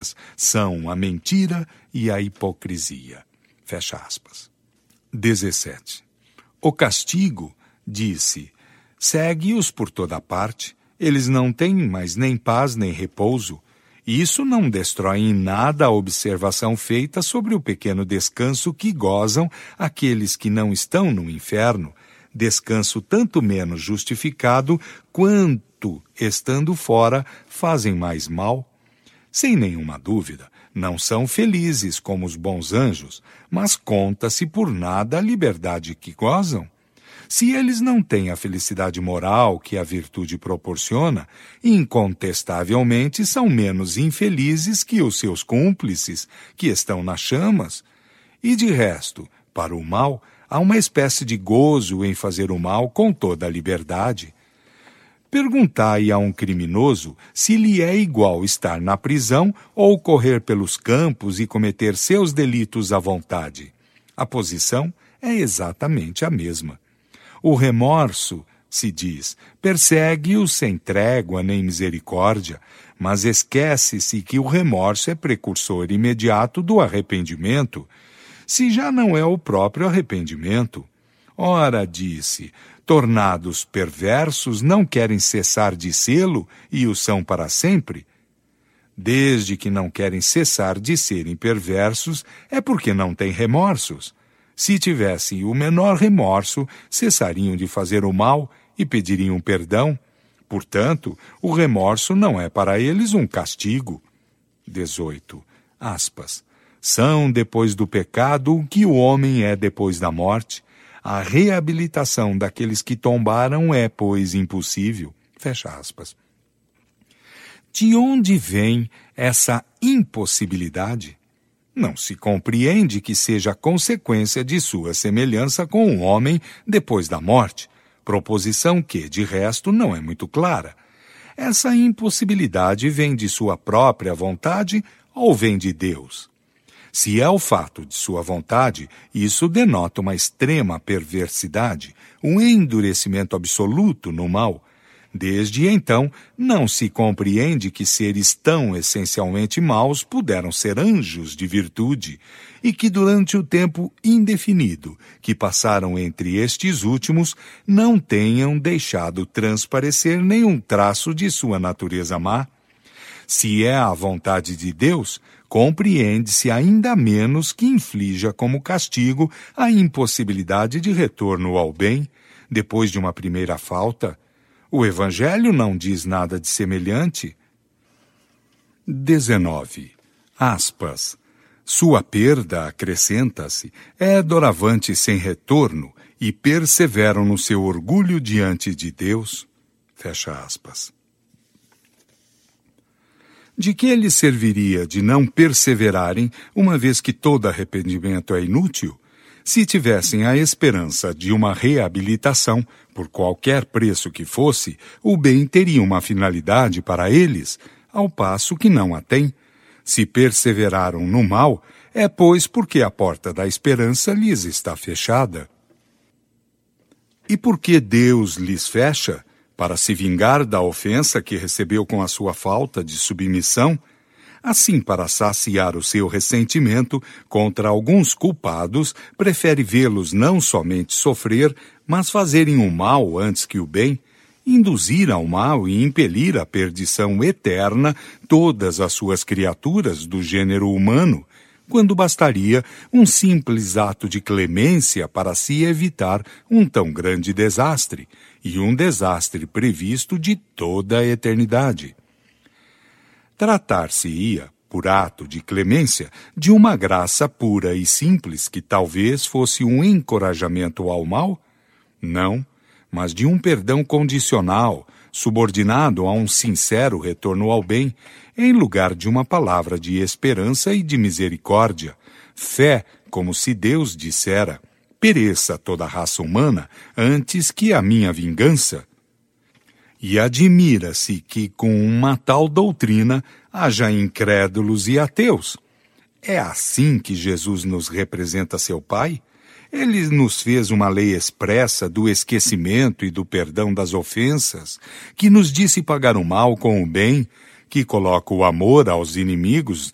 são a mentira e a hipocrisia. Fecha aspas. 17. O castigo, disse, segue-os por toda parte. Eles não têm mais nem paz nem repouso. Isso não destrói em nada a observação feita sobre o pequeno descanso que gozam aqueles que não estão no inferno, descanso tanto menos justificado quanto, estando fora, fazem mais mal. Sem nenhuma dúvida, não são felizes como os bons anjos, mas conta-se por nada a liberdade que gozam. Se eles não têm a felicidade moral que a virtude proporciona, incontestavelmente são menos infelizes que os seus cúmplices, que estão nas chamas. E de resto, para o mal, há uma espécie de gozo em fazer o mal com toda a liberdade. Perguntai a um criminoso se lhe é igual estar na prisão ou correr pelos campos e cometer seus delitos à vontade. A posição é exatamente a mesma. O remorso, se diz, persegue-o sem trégua nem misericórdia, mas esquece-se que o remorso é precursor imediato do arrependimento, se já não é o próprio arrependimento. Ora, disse, tornados perversos não querem cessar de sê-lo e o são para sempre? Desde que não querem cessar de serem perversos, é porque não têm remorsos. Se tivessem o menor remorso, cessariam de fazer o mal e pediriam perdão. Portanto, o remorso não é para eles um castigo. 18. Aspas. São depois do pecado o que o homem é depois da morte. A reabilitação daqueles que tombaram é, pois, impossível. Fecha aspas. De onde vem essa impossibilidade? Não se compreende que seja consequência de sua semelhança com o homem depois da morte, proposição que, de resto, não é muito clara. Essa impossibilidade vem de sua própria vontade ou vem de Deus? Se é o fato de sua vontade, isso denota uma extrema perversidade, um endurecimento absoluto no mal. Desde então, não se compreende que seres tão essencialmente maus puderam ser anjos de virtude e que durante o tempo indefinido que passaram entre estes últimos não tenham deixado transparecer nenhum traço de sua natureza má. Se é a vontade de Deus, compreende-se ainda menos que inflija como castigo a impossibilidade de retorno ao bem, depois de uma primeira falta. O Evangelho não diz nada de semelhante. 19. Aspas. Sua perda, acrescenta-se, é doravante sem retorno e perseveram no seu orgulho diante de Deus. Fecha aspas. De que lhes serviria de não perseverarem, uma vez que todo arrependimento é inútil? Se tivessem a esperança de uma reabilitação, por qualquer preço que fosse, o bem teria uma finalidade para eles, ao passo que não a tem. Se perseveraram no mal, é pois porque a porta da esperança lhes está fechada. E por que Deus lhes fecha? Para se vingar da ofensa que recebeu com a sua falta de submissão? Assim, para saciar o seu ressentimento contra alguns culpados, prefere vê-los não somente sofrer, mas fazerem o mal antes que o bem, induzir ao mal e impelir à perdição eterna todas as suas criaturas do gênero humano, quando bastaria um simples ato de clemência para se evitar um tão grande desastre, e um desastre previsto de toda a eternidade. Tratar-se-ia, por ato de clemência, de uma graça pura e simples que talvez fosse um encorajamento ao mal? Não, mas de um perdão condicional, subordinado a um sincero retorno ao bem, em lugar de uma palavra de esperança e de misericórdia, fé, como se Deus dissera, pereça toda a raça humana antes que a minha vingança. E admira-se que, com uma tal doutrina, haja incrédulos e ateus. É assim que Jesus nos representa seu Pai? Ele nos fez uma lei expressa do esquecimento e do perdão das ofensas, que nos disse pagar o mal com o bem, que coloca o amor aos inimigos